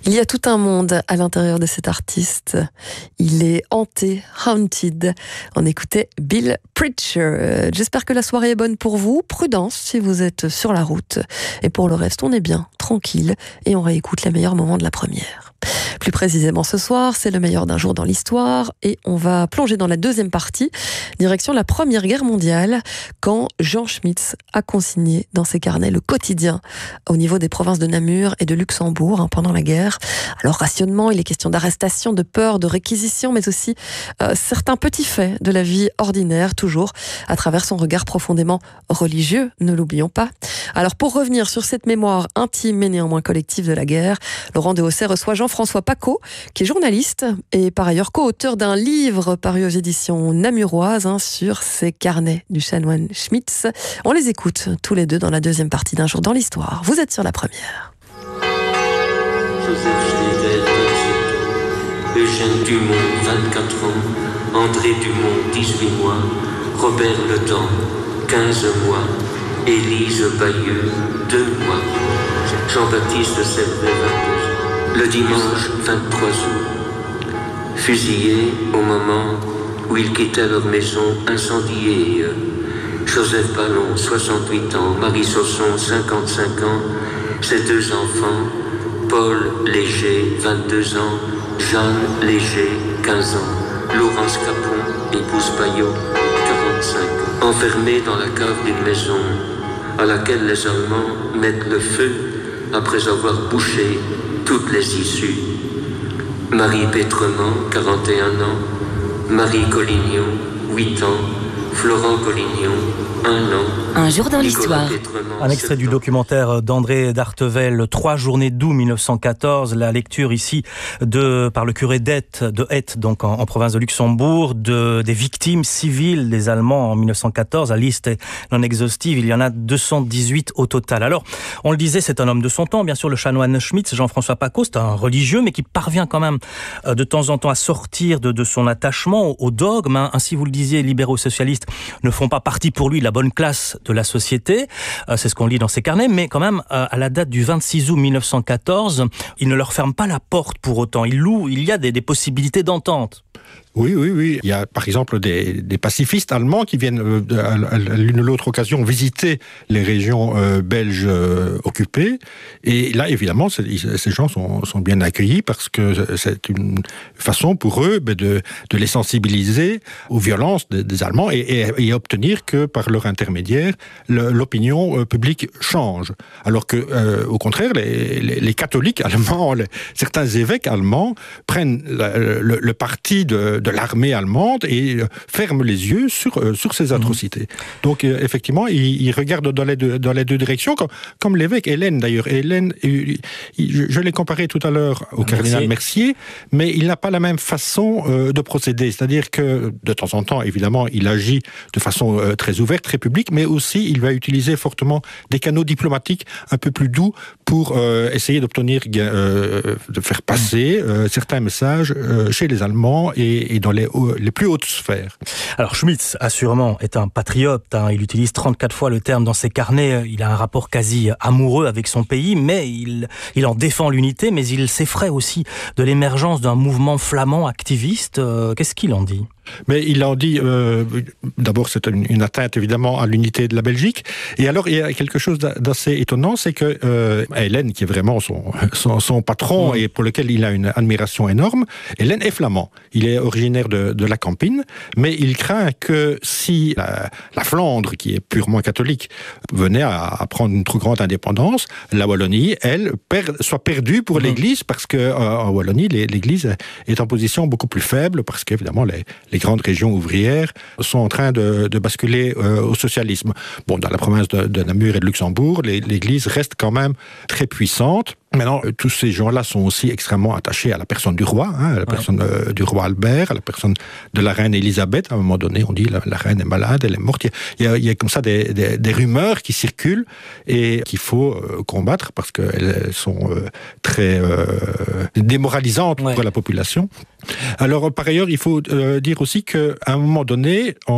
Il y a tout un monde à l'intérieur de cet artiste. Il est hanté, haunted. On écoutait Bill Preacher. J'espère que la soirée est bonne pour vous. Prudence si vous êtes sur la route. Et pour le reste, on est bien, tranquille. Et on réécoute les meilleurs moments de la première. Plus précisément ce soir, c'est le meilleur d'un jour dans l'histoire. Et on va plonger dans la deuxième partie, direction la Première Guerre mondiale, quand Jean Schmitz a consigné dans ses carnets le quotidien au niveau des provinces de Namur et de Luxembourg pendant la guerre. Alors rationnement, il est question d'arrestation, de peur, de réquisition, mais aussi certains petits faits de la vie ordinaire, toujours à travers son regard profondément religieux, ne l'oublions pas. Alors pour revenir sur cette mémoire intime mais néanmoins collective de la guerre, Laurent Dehaussey reçoit Jean-François Pacaud, qui est journaliste et par ailleurs co-auteur d'un livre paru aux éditions namuroises sur ces carnets du chanoine Schmitz. On les écoute tous les deux dans la deuxième partie d'un jour dans l'histoire. Vous êtes sur la première. Joseph Schneider, 28 ans. Eugène Dumont, 24 ans. André Dumont, 18 mois. Robert Ledan, 15 mois. Élise Bayeux, 2 mois. Jean-Baptiste Servet, 22 ans. Le dimanche 23 août. Fusillés au moment où ils quittaient leur maison incendiée. Joseph Ballon, 68 ans. Marie Sausson, 55 ans. Ses 2 enfants. Paul Léger, 22 ans, Jeanne Léger, 15 ans, Laurence Capon, épouse Payot, 45 ans. Enfermés dans la cave d'une maison à laquelle les Allemands mettent le feu après avoir bouché toutes les issues. Marie Pétrement, 41 ans, Marie Collignon, 8 ans, Florent Collignon, 1 an. Un jour dans l'histoire. Un extrait du documentaire d'André d'Artevel, 3 journées d'août 1914. La lecture ici par le curé d'Hette, donc en province de Luxembourg, des victimes civiles des Allemands en 1914. La liste est non exhaustive. Il y en a 218 au total. Alors, on le disait, c'est un homme de son temps. Bien sûr, le chanoine Schmitz, Jean-François Pacaud, c'est un religieux, mais qui parvient quand même de temps en temps à sortir de son attachement au dogme. Ainsi, vous le disiez, les libéraux socialistes ne font pas partie pour lui de la bonne classe de la société. C'est ce qu'on lit dans ses carnets, mais quand même, à la date du 26 août 1914, il ne leur ferme pas la porte pour autant. Il y a des possibilités d'entente. Oui. Il y a par exemple des pacifistes allemands qui viennent à l'une ou l'autre occasion visiter les régions belges occupées. Et là, évidemment, ces gens sont bien accueillis parce que c'est une façon pour eux de les sensibiliser aux violences des Allemands et obtenir que par leur intermédiaire, l'opinion publique change. Alors que, au contraire, les catholiques allemands, certains évêques allemands prennent le parti de l'armée allemande et ferment les yeux sur ces atrocités. Donc effectivement, ils regardent dans les deux directions, comme l'évêque Hélène d'ailleurs. Hélène, je l'ai comparé tout à l'heure au cardinal Mercier, mais il n'a pas la même façon de procéder. C'est-à-dire que de temps en temps, évidemment, il agit de façon très ouverte, très publique, mais aussi il va utiliser fortement des canaux diplomatiques un peu plus doux pour essayer d'obtenir, de faire passer certains messages chez les Allemands et dans les plus hautes sphères. Alors Schmitz, assurément, est un patriote. Il utilise 34 fois le terme dans ses carnets. Il a un rapport quasi amoureux avec son pays, mais il en défend l'unité, mais il s'effraie aussi de l'émergence d'un mouvement flamand activiste. Qu'est-ce qu'il en dit ? Mais il en dit, d'abord c'est une atteinte évidemment à l'unité de la Belgique, et alors il y a quelque chose d'assez étonnant, c'est que Hélène, qui est vraiment son patron et pour lequel il a une admiration énorme, Hélène est flamand. Il est originaire de la Campine, mais il craint que si la Flandre, qui est purement catholique, venait à prendre une trop grande indépendance, la Wallonie, elle, soit perdue pour l'Église, parce que en Wallonie, l'Église est en position beaucoup plus faible, parce qu'évidemment les grandes régions ouvrières sont en train de basculer au socialisme. Bon, dans la province de Namur et de Luxembourg, l'Église reste quand même très puissante. Maintenant, tous ces gens-là sont aussi extrêmement attachés à la personne du roi, à la personne du roi Albert, à la personne de la reine Élisabeth. À un moment donné, on dit la reine est malade, elle est morte. Il y a comme ça des rumeurs qui circulent et qu'il faut combattre parce qu'elles sont très démoralisantes pour la population. Alors, par ailleurs, il faut dire aussi qu'à un moment donné, en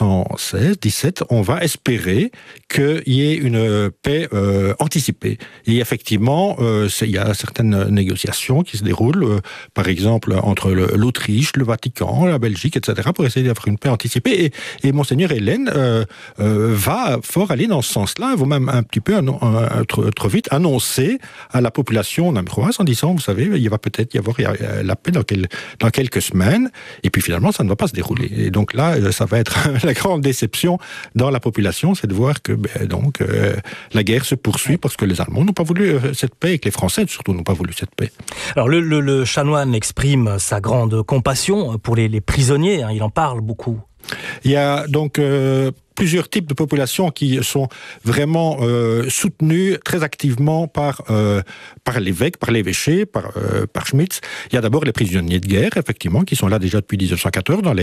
1916-17, on va espérer qu'il y ait une paix anticipée. Et effectivement, il y a certaines négociations qui se déroulent, par exemple entre l'Autriche, le Vatican, la Belgique, etc., pour essayer d'avoir une paix anticipée. Et Monseigneur Hélène va fort aller dans ce sens-là, il va même un petit peu trop vite annoncer à la population namuroise en disant, vous savez, il va peut-être y avoir la paix dans quelques semaines, et puis finalement ça ne va pas se dérouler. Et donc là, ça va être la grande déception dans la population, c'est de voir que la guerre se poursuit parce que les Allemands n'ont pas voulu cette paix et que les Français surtout n'ont pas voulu cette paix. Alors le chanoine exprime sa grande compassion pour les prisonniers, il en parle beaucoup. Il y a donc plusieurs types de populations qui sont vraiment soutenues très activement par l'évêque, par l'évêché, par Schmitz. Il y a d'abord les prisonniers de guerre, effectivement, qui sont là déjà depuis 1914 dans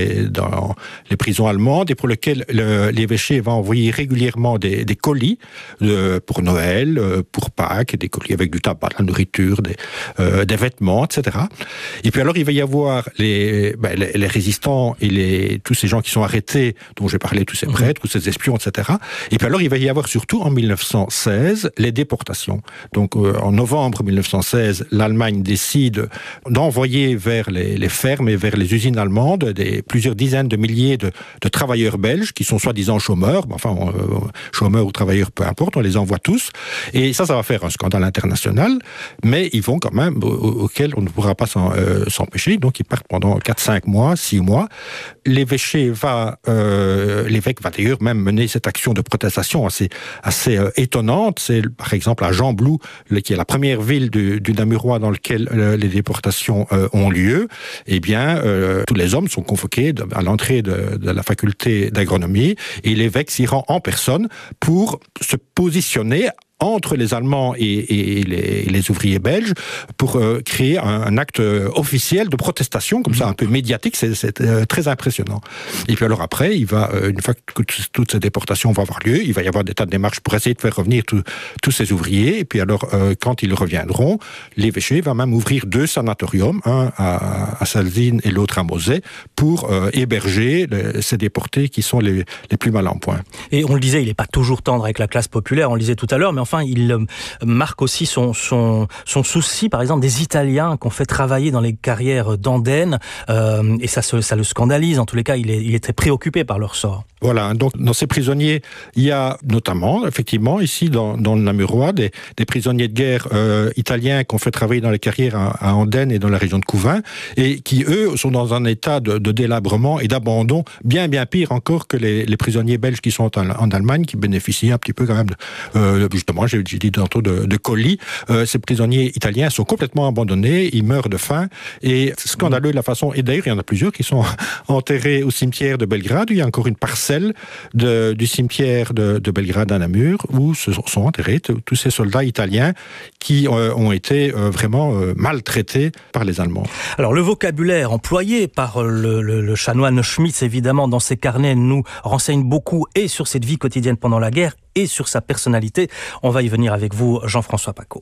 les prisons allemandes et pour lesquels l'évêché va envoyer régulièrement des colis pour Noël, pour Pâques, des colis avec du tabac, de la nourriture, des vêtements, etc. Et puis alors il va y avoir les résistants et tous ces gens qui sont arrêtés, dont j'ai parlé, tous ces prêtres, tous ces espions, etc. Et puis alors, il va y avoir surtout en 1916 les déportations. Donc en novembre 1916, l'Allemagne décide d'envoyer vers les fermes et vers les usines allemandes plusieurs dizaines de milliers de travailleurs belges qui sont soi-disant chômeurs, chômeurs ou travailleurs, peu importe, on les envoie tous. Et ça va faire un scandale international, mais ils vont quand même, auquel on ne pourra pas s'empêcher. Donc ils partent pendant 4-5 mois, 6 mois. L'évêque va d'ailleurs même mener cette action de protestation assez étonnante. C'est par exemple à Gembloux, qui est la première ville du Namurois dans laquelle les déportations ont lieu. Eh bien, tous les hommes sont convoqués à l'entrée de la faculté d'agronomie et l'évêque s'y rend en personne pour se positionner entre les Allemands et les ouvriers belges pour créer un acte officiel de protestation, comme ça, un peu médiatique, c'est très impressionnant. Et puis alors après, une fois que toutes ces déportations vont avoir lieu, il va y avoir des tas de démarches pour essayer de faire revenir tous ces ouvriers, et puis alors, quand ils reviendront, l'évêché va même ouvrir 2 sanatoriums, un à Salzine et l'autre à Mosée, pour héberger ces déportés qui sont les plus mal en point. Et on le disait, il n'est pas toujours tendre avec la classe populaire, on le disait tout à l'heure, mais enfin, il marque aussi son souci, par exemple, des Italiens qu'on fait travailler dans les carrières d'Andenne, et ça le scandalise. En tous les cas, il est très préoccupé par leur sort. Voilà, donc dans ces prisonniers, il y a notamment, effectivement, ici dans le Namurois, des prisonniers de guerre italiens qu'on fait travailler dans les carrières à Andenne et dans la région de Couvain, et qui, eux, sont dans un état de délabrement et d'abandon bien pire encore que les prisonniers belges qui sont en Allemagne, qui bénéficient un petit peu quand même justement, j'ai dit tantôt de colis. Ces prisonniers italiens sont complètement abandonnés, ils meurent de faim, et c'est scandaleux de la façon, et d'ailleurs il y en a plusieurs qui sont enterrés au cimetière de Belgrade, où il y a encore une parcelle du cimetière de Belgrade à Namur, où sont enterrés tous ces soldats italiens qui ont été vraiment maltraités par les Allemands. Alors le vocabulaire employé par le chanoine Schmitz, évidemment, dans ses carnets, nous renseigne beaucoup et sur cette vie quotidienne pendant la guerre et sur sa personnalité. On va y venir avec vous, Jean-François Pacaud.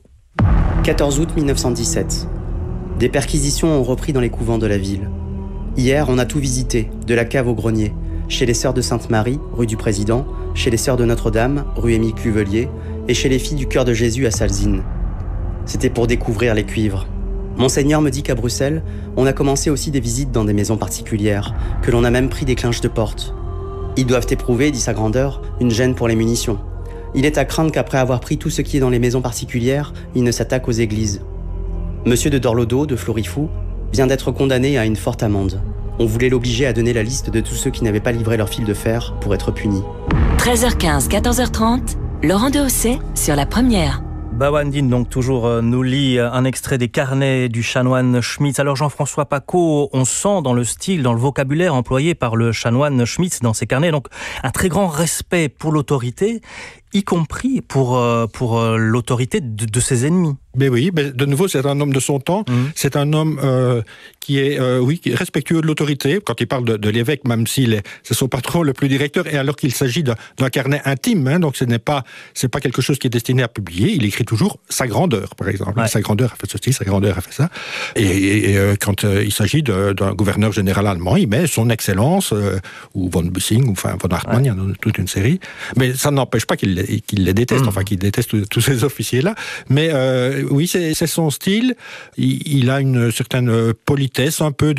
14 août 1917. Des perquisitions ont repris dans les couvents de la ville. Hier, on a tout visité, de la cave au grenier. Chez les Sœurs de Sainte-Marie, rue du Président, chez les Sœurs de Notre-Dame, rue Émile Cuvelier, et chez les Filles du Cœur de Jésus à Salzine. C'était pour découvrir les cuivres. Monseigneur me dit qu'à Bruxelles, on a commencé aussi des visites dans des maisons particulières, que l'on a même pris des clinches de porte. Ils doivent éprouver, dit sa grandeur, une gêne pour les munitions. Il est à craindre qu'après avoir pris tout ce qui est dans les maisons particulières, ils ne s'attaquent aux églises. Monsieur de Dorlodo, de Florifou, vient d'être condamné à une forte amende. On voulait l'obliger à donner la liste de tous ceux qui n'avaient pas livré leur fil de fer pour être punis. 13h15, 14h30, Laurent Dehaussé sur la Première. Bawandine, donc, toujours nous lit un extrait des carnets du chanoine Schmitz. Alors, Jean-François Pacaud, on sent dans le style, dans le vocabulaire employé par le chanoine Schmitz dans ses carnets, donc, un très grand respect pour l'autorité, y compris pour l'autorité de ses ennemis. Mais oui, de nouveau, c'est un homme de son temps. C'est un homme qui est respectueux de l'autorité. Quand il parle de l'évêque, même s'il c'est son patron le plus directeur, et alors qu'il s'agit d'un carnet intime, donc c'est pas quelque chose qui est destiné à publier. Il écrit toujours sa grandeur, par exemple. Ouais. Sa grandeur a fait ceci, sa grandeur a fait ça. Et quand il s'agit d'un gouverneur général allemand, il met son excellence, ou von Büssing, ou von Hartmann, il y en a toute une série. Mais ça n'empêche pas qu'il qu'il les déteste, enfin qu'il déteste tous ces officiers-là. Mais oui, c'est son style. Il a une certaine politesse, un peu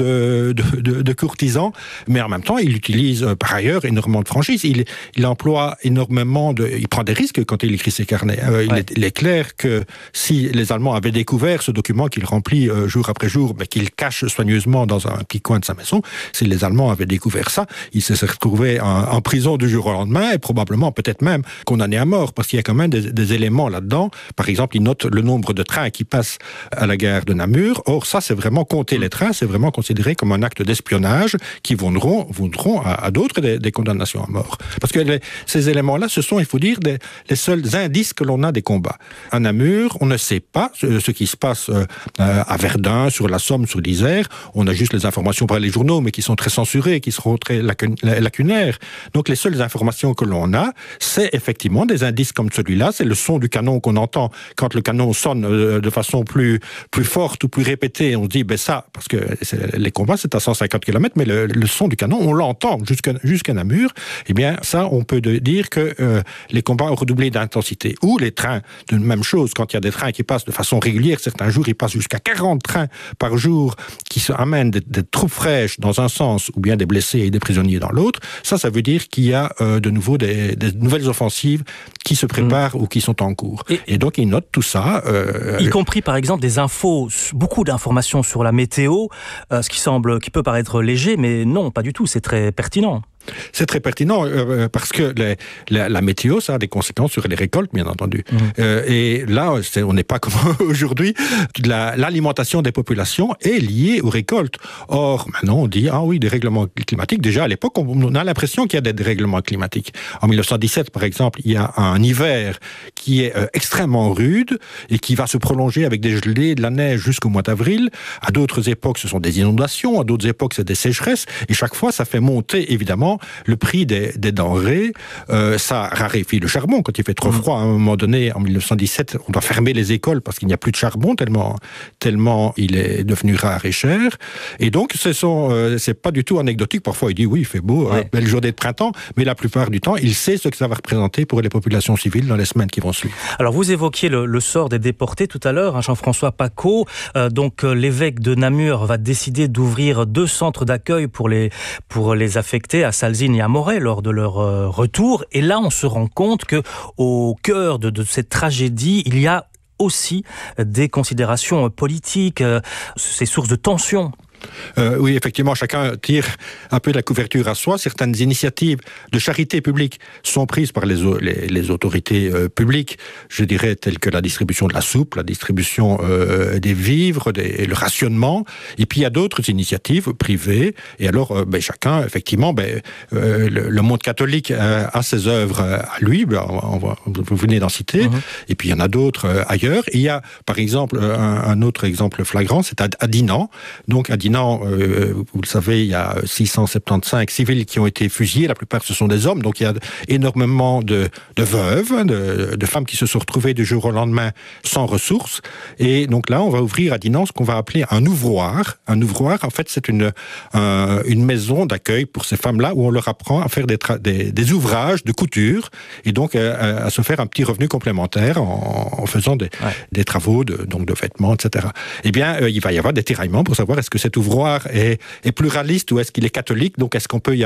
de courtisan, mais en même temps, il utilise par ailleurs énormément de franchise. Il emploie énormément il prend des risques quand il écrit ses carnets. Il est clair que si les Allemands avaient découvert ce document qu'il remplit jour après jour, mais qu'il cache soigneusement dans un petit coin de sa maison, si les Allemands avaient découvert ça, il se serait retrouvé en prison du jour au lendemain et probablement peut-être même condamné à mort, parce qu'il y a quand même des éléments là-dedans. Par exemple, il note le nombre de trains qui passent à la gare de Namur. Or, ça, c'est vraiment compter les trains, c'est vraiment considéré comme un acte d'espionnage qui vaudront à d'autres des condamnations à mort. Parce que ces éléments-là, ce sont, il faut dire, les seuls indices que l'on a des combats. À Namur, on ne sait pas ce qui se passe à Verdun, sur la Somme, sur l'Isère. On a juste les informations par les journaux, mais qui sont très censurées, qui seront très lacunaires. Donc les seules informations que l'on a, c'est effectivement des indices comme celui-là, c'est le son du canon qu'on entend quand le canon sonne de façon plus forte ou plus répétée. On se dit, ça, parce que les combats, c'est à 150 km, mais le son du canon, on l'entend jusqu'à Namur. Eh bien, ça, on peut dire que les combats ont redoublé d'intensité. Ou les trains, de même chose, quand il y a des trains qui passent de façon régulière, certains jours, ils passent jusqu'à 40 trains par jour qui amènent des troupes fraîches dans un sens, ou bien des blessés et des prisonniers dans l'autre. Ça veut dire qu'il y a de nouveau des nouvelles offensives qui se préparent ou qui sont en cours. Et donc, ils notent tout ça. Y compris, par exemple, des infos, beaucoup d'informations sur la météo, ce qui peut paraître léger, mais non, pas du tout, c'est très pertinent. C'est très pertinent parce que la météo, ça a des conséquences sur les récoltes, bien entendu. Et là, on n'est pas comme aujourd'hui. L'alimentation des populations est liée aux récoltes. Or, maintenant, on dit, des règlements climatiques. Déjà, à l'époque, on a l'impression qu'il y a des dérèglements climatiques. En 1917, par exemple, il y a un hiver qui est extrêmement rude et qui va se prolonger avec des gelées, de la neige jusqu'au mois d'avril. À d'autres époques, ce sont des inondations. À d'autres époques, c'est des sécheresses. Et chaque fois, ça fait monter, évidemment, le prix des denrées. Ça raréfie le charbon quand il fait trop froid. À un moment donné, en 1917, on doit fermer les écoles parce qu'il n'y a plus de charbon, tellement il est devenu rare et cher. Et donc, c'est pas du tout anecdotique. Parfois, il dit, oui, il fait beau, belle journée de printemps, mais la plupart du temps, il sait ce que ça va représenter pour les populations civiles dans les semaines qui vont suivre. Alors, vous évoquiez le sort des déportés tout à l'heure, Jean-François Pacaud. Donc, l'évêque de Namur va décider d'ouvrir 2 centres d'accueil pour les affectés à Salzine et à Moret lors de leur retour. Et là, on se rend compte que au cœur de cette tragédie, il y a aussi des considérations politiques, ces sources de tension. Oui, effectivement, chacun tire un peu la couverture à soi. Certaines initiatives de charité publique sont prises par les autorités publiques, je dirais, telles que la distribution de la soupe, la distribution des vivres, le rationnement. Et puis, il y a d'autres initiatives privées. Et alors, chacun, effectivement, le monde catholique a ses œuvres à lui. Vous venez d'en citer. Et puis, il y en a d'autres ailleurs. Et il y a, par exemple, un autre exemple flagrant, c'est à Dinan. Donc, à Dinan, vous le savez, il y a 675 civils qui ont été fusillés. La plupart, ce sont des hommes. Donc, il y a énormément de veuves, de femmes qui se sont retrouvées du jour au lendemain sans ressources. Et donc là, on va ouvrir à Dinan ce qu'on va appeler un ouvroir. Un ouvroir, en fait, c'est une maison d'accueil pour ces femmes-là où on leur apprend à faire des ouvrages de couture et donc à se faire un petit revenu complémentaire en faisant des travaux de vêtements, etc. Eh bien, il va y avoir des tiraillements pour savoir est-ce que cet ouvroir est pluraliste ou est-ce qu'il est catholique. Donc, est-ce qu'on peut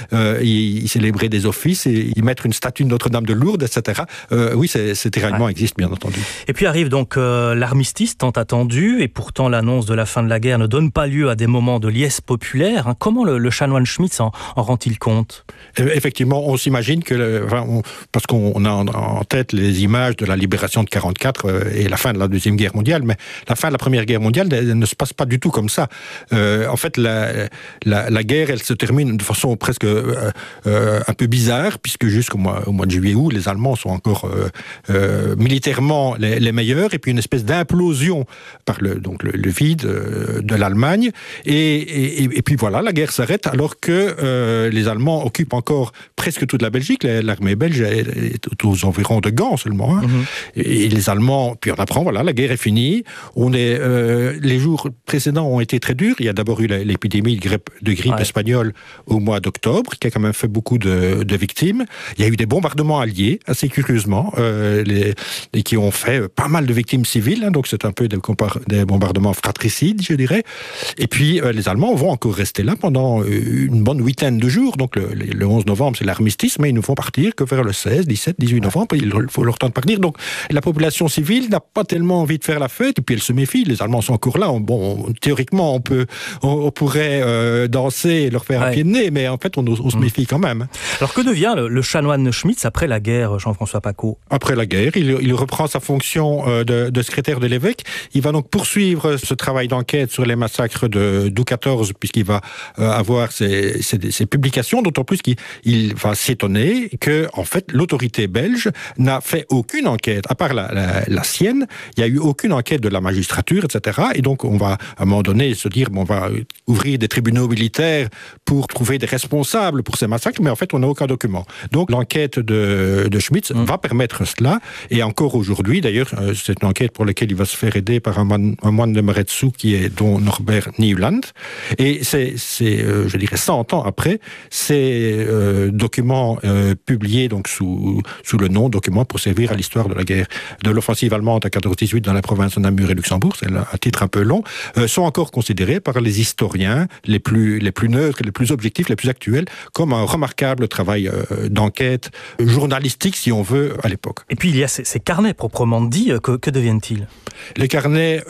y célébrer des offices et y mettre une statue de Notre-Dame de Lourdes, etc. Oui, ces tiraillements existent, bien entendu. Et puis arrive donc l'armistice tant attendu, et pourtant l'annonce de la fin de la guerre ne donne pas lieu à des moments de liesse populaire. Comment le chanoine Schmitz en rend-il compte ? Effectivement, on s'imagine que, parce qu'on a en tête les images de la libération de 1944 et la fin de la Deuxième Guerre mondiale, mais la fin de la Première Guerre mondiale ne se passe pas du tout comme ça. En fait, la guerre, elle se termine de façon presque un peu bizarre, puisque jusqu'au mois de juillet-août, les Allemands sont encore militairement les meilleurs, et puis une espèce d'implosion par le vide de l'Allemagne, et puis voilà, la guerre s'arrête alors que les Allemands occupent encore presque toute la Belgique. L'armée belge est aux environs de Gand seulement. Et les Allemands, puis on apprend, voilà, la guerre est finie. Les jours précédents ont été très durs. nature. Il y a d'abord eu l'épidémie de grippe espagnole au mois d'octobre, qui a quand même fait beaucoup de victimes. Il y a eu des bombardements alliés, assez curieusement, et qui ont fait pas mal de victimes civiles. Donc c'est un peu des bombardements fratricides, je dirais. Et puis les Allemands vont encore rester là pendant une bonne huitaine de jours. Donc le 11 novembre, c'est l'armistice, mais ils ne vont partir que vers le 16, 17, 18 novembre. Il faut leur temps de partir. Donc la population civile n'a pas tellement envie de faire la fête, et puis elle se méfie. Les Allemands sont encore là. Théoriquement, on pourrait danser et leur faire un pied de nez, mais en fait, on se méfie quand même. Alors que devient le chanoine Schmitz après la guerre, Jean-François Pacaud ? Après la guerre, il reprend sa fonction de secrétaire de l'évêque. Il va donc poursuivre ce travail d'enquête sur les massacres de Doux XIV, puisqu'il va avoir ses publications, d'autant plus qu'il va s'étonner que, en fait, l'autorité belge n'a fait aucune enquête, à part la sienne. Il n'y a eu aucune enquête de la magistrature, etc. Et donc, on va, à un moment donné, se dire, on va ouvrir des tribunaux militaires pour trouver des responsables pour ces massacres, mais en fait, on n'a aucun document. Donc, l'enquête de Schmitz va permettre cela. Et encore aujourd'hui, d'ailleurs, c'est une enquête pour laquelle il va se faire aider par un moine de Meretsu dont Norbert Nieuwland. Et c'est je dirais, 100 ans après, ces documents publiés donc sous le nom documents pour servir à l'histoire de la guerre de l'offensive allemande à 14-18 dans la province de Namur et Luxembourg, c'est un titre un peu long, sont encore considérés par les historiens les plus neutres, les plus objectifs, les plus actuels, comme un remarquable travail d'enquête journalistique, si on veut, à l'époque. Et puis il y a ces carnets proprement dit, que deviennent-ils ? Les carnets,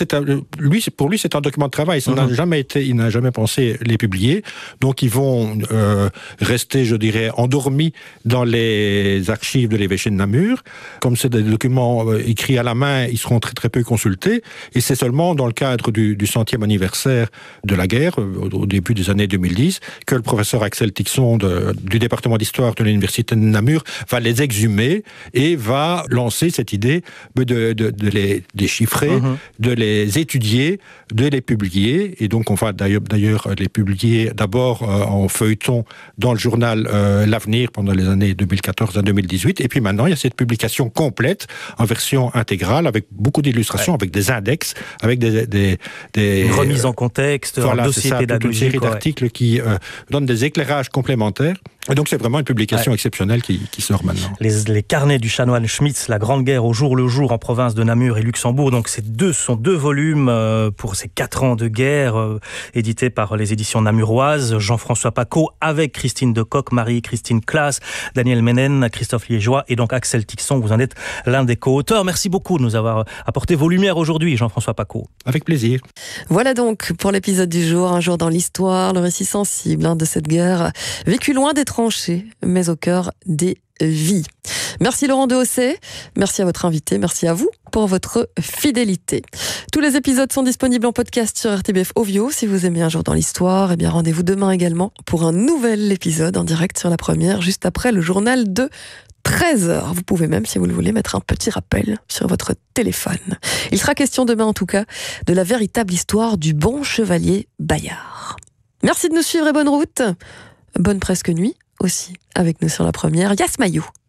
pour lui, c'est un document de travail. Il n'a jamais pensé les publier. Donc, ils vont rester, je dirais, endormis dans les archives de l'évêché de Namur. Comme c'est des documents écrits à la main, ils seront très, très peu consultés. Et c'est seulement dans le cadre du 100e anniversaire de la guerre, au début des années 2010, que le professeur Axel Tixon du département d'histoire de l'université de Namur va les exhumer et va lancer cette idée de les déchiffrer, de les étudier, de les publier. Et donc, on va d'ailleurs les publier d'abord en feuilleton dans le journal L'Avenir pendant les années 2014 à 2018. Et puis maintenant, il y a cette publication complète en version intégrale avec beaucoup d'illustrations, avec des index, avec des remises en contexte, un dossier pédagogique. Une série d'articles qui donnent des éclairages complémentaires. Et donc, c'est vraiment une publication exceptionnelle qui sort maintenant. Les carnets du chanoine Schmitz, la grande guerre au jour le jour en province de Namur et Luxembourg. Donc, sont deux volumes pour ces 4 ans de guerre, édités par les éditions namuroises. Jean-François Pacaud avec Christine Decoq, Marie-Christine Claes, Daniel Ménen, Christophe Liégeois et donc Axel Tixon. Vous en êtes l'un des co-auteurs. Merci beaucoup de nous avoir apporté vos lumières aujourd'hui, Jean-François Pacaud. Avec plaisir. Voilà donc pour l'épisode du jour, un jour dans l'histoire, le récit sensible de cette guerre vécue loin des tranchées, mais au cœur des vies. Merci Laurent Dehaussé, merci à votre invité, merci à vous pour votre fidélité. Tous les épisodes sont disponibles en podcast sur RTBF Ovio. Si vous aimez Un jour dans l'histoire, rendez-vous demain également pour un nouvel épisode en direct sur La Première, juste après le journal de 13h. Vous pouvez même, si vous le voulez, mettre un petit rappel sur votre téléphone. Il sera question demain, en tout cas, de la véritable histoire du bon chevalier Bayard. Merci de nous suivre et bonne route. Bonne presque nuit aussi avec nous sur La Première. Yas Mayou.